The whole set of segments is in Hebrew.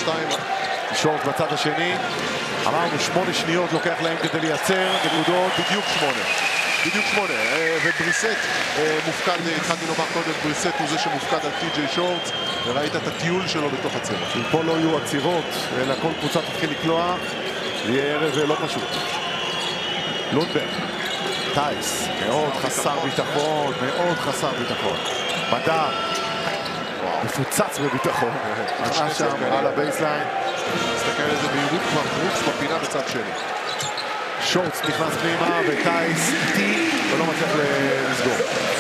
2. שורט בצד השני. אמרנו 8 שניות לוקח להם כדי לייצר נקודות. בדיוק 8. בדיוק 8. ובריסט מופקד, התחלתי לומר קודם, בריסט הוא זה שמופקד על טי.ג'יי שורט, וראית את הטיול שלו בתוך הצבע. אם פה לא יהיו עצירות, אלא כל קבוצה תתחיל לקלוע, יהיה ערב לא פשוט. לונדברג, טייס, מאוד חסר ביטחון, מאוד חסר ביטחון. מדר, מפוצץ בביטחון. אחרי שם על הבייסליין. תסתכל על זה בהירות כבר ברוקס בפינה בצד שני. שורץ נכנס פנימה וטייס איטי ולא מצליח לסגור.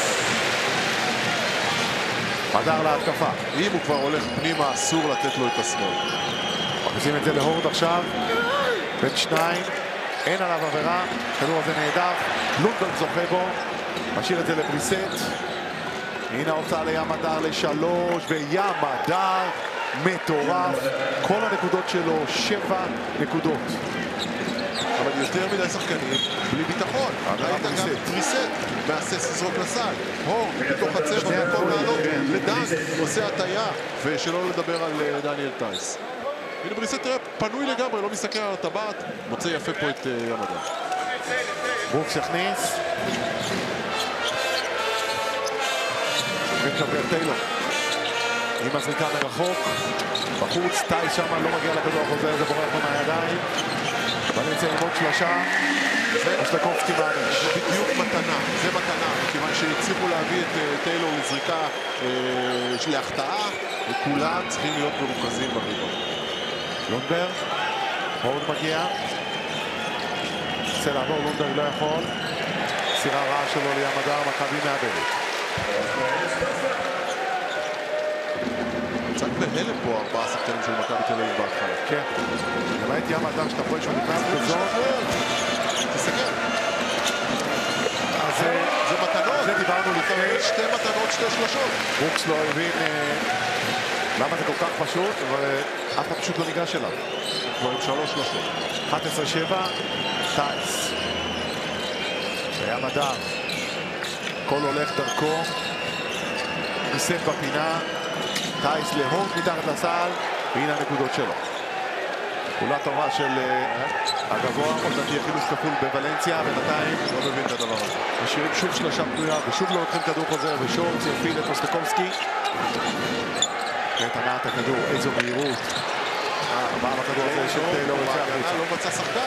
מדר להתקפה. אם הוא כבר הולך פנימה אסור לתת לו את השמאל. מכניסים את זה להורד עכשיו. בין 2. אין עליו עבירה. הכדור הזה נהדר. לונדברג זוכה בו. משאיר את זה לבריסט. הנה ההוצאה לים מדר ל3 וים מדר מטורף. כל הנקודות שלו 7 נקודות. אבל יותר מדי שחקנים בלי ביטחון. ראית גם בריסט מהסס לזרוק לסל. הור בתוך הצבע במקום לעלות לדן עושה הטיה, ושלא לדבר על דניאל טייס. הנה בריסט תראה פנוי לגמרי, לא מסתכל על הטבעת, מוצא יפה פה את ים מדר. ברוקס יכניס. ומקבל טיילור. עם הזריקה מרחוק. בחוץ, טייס שם לא מגיע לכדור החוזר, זה בורח לו מהידיים. ולנסה עם עוד 3. אשטקובסקי מעניש. זה בדיוק מתנה, זה מתנה, מכיוון שהצליחו להביא את טיילור לזריקה להחטאה, וכולם צריכים להיות מרוכזים בריבון. לונדברג, הורד מגיע. רוצה לעבור, לונדברג לא יכול. סירה רעה שלו לים מדר, מכבי מאבדת. קצת בהלם פה 4 שחקנים של מכבי תל אביב בהתחלה. כן. למעט ים מדר שאתה רואה שהוא נכנס בזאת. תסתכל. זה מתנות. זה דיברנו לפני. 2 מתנות, 2 שלשות. ברוקס לא הבין למה זה כל כך פשוט, ואף אחד פשוט לא ניגש אליו. כבר עם 3 שלשות. 11-7, טייס. ים מדר. הכל הולך דרכו. ניסן בפינה. טייס להורד מתחת לסל, והנה הנקודות שלו. פעולה טובה של הגבוה, עוד נתיע חילוץ כפול בוולנסיה, בינתיים לא מבין את הדבר הזה. משאירים שוב 3 פנויה, ושוב לא לוקחים כדור חוזר, ושורץ יפיל את אשטקובסקי. את הנעת הכדור, איזו מהירות. פעם הכדור הזה של טיילור יצא החוצה. לא מצא שחקן.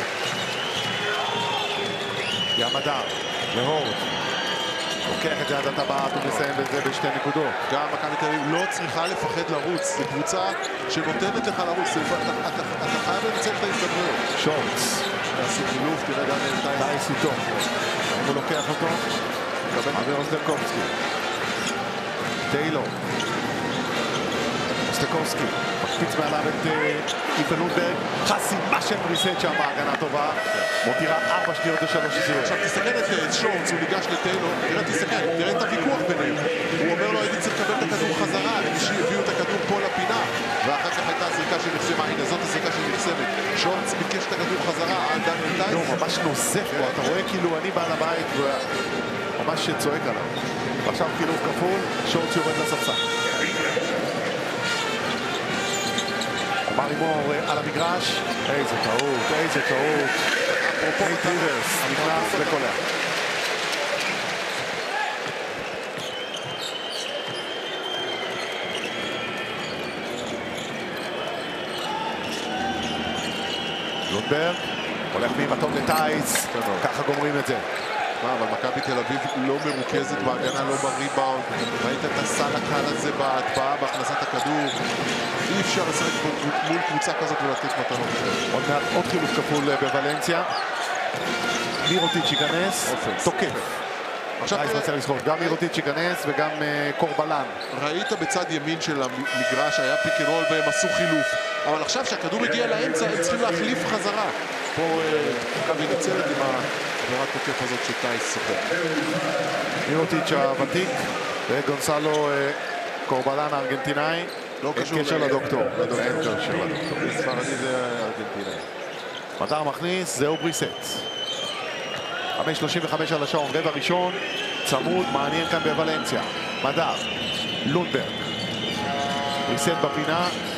ים מדר, להורד. לוקח את זה עד הטבעת ומסיים בזה ב2 נקודות. גם מכבי תל אביב לא צריכה לפחד לרוץ. זו קבוצה שנותנת לך לרוץ. אתה חייב לנצל את ההזדמנויות. שורץ. תעשי חילוף, תראה דניאל טייס. טייס איתו. אם הוא לוקח אותו, מעביר אשטקובסקי. טיילור. אשטקובסקי. מקפיץ מעליו את איתן לונדברג. חסימה של בריסט שם, הגנה טובה. מותירה 4 שניות ל3. עכשיו תסתכל את שורץ, הוא ניגש לטיילור. תראה את הוויכוח ביניהם. הוא אומר לו, הייתי צריך לקבל את הכדור חזרה. הביאו את הכדור פה לפינה. ואחר כך הייתה זריקה שנחסמה. הנה, זאת הזריקה שנחסמת. שורץ ביקש את הכדור חזרה על דניאל טייס. לא, ממש נוזף בו. אתה רואה כאילו אני בעל הבית וממש צועק עליו. ועכשיו חילוף כפול, שורץ יורד לספסל. אמר לימור על המגרש, איזה טעות, איזה טעות. אפרופו טיברס, נכנס וקולע. לונדברג, הולך ממתון לטייס, ככה גומרים את זה. אבל מכבי תל אביב לא מרוכזת בהגנה, לא בריבאונד. ראית את הסל הקל הזה בהטבעה, בהכנסת הכדור. אי אפשר לשחק מול קבוצה כזאת ולתת מתנות. עוד מעט עוד חילוף כפול בוולנסיה. מירוטיץ' ייכנס, תוקף. עכשיו רוצה לזכור, גם מירוטיץ' ייכנס וגם קורבלן. ראית בצד ימין של המגרש, היה פיק אנד רול והם עשו חילוף. אבל עכשיו שהכדור הגיע לאמצע, הם צריכים להחליף חזרה. פה מכבי ניצלת עם העבירת תוקף הזאת שטייס סופר. מירוטיץ' הוותיק וגונסלו קורבלן הארגנטינאי. לא קשור קשר לדוקטור. אין קשר לדוקטור. ספרדי זה ארגנטינאי. מדר מכניס, זהו בריסט. 5:35 על השעון, רבע ראשון, צמוד, מעניין כאן בוולנסיה. מדר, לונדברג. בריסט בפינה.